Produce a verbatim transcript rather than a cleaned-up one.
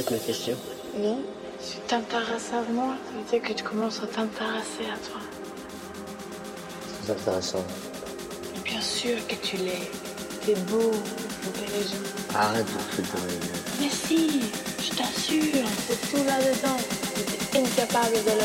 avec mes questions? Non. Si tu t'intéresses à moi, ça veut dire que tu commences à t'intéresser à toi. C'est intéressant. Bien sûr que tu l'es. T'es beau, intelligent. Arrête de te foutre de ma gueule. Mais si, je t'assure, c'est tout là-dedans. T'es incapable de le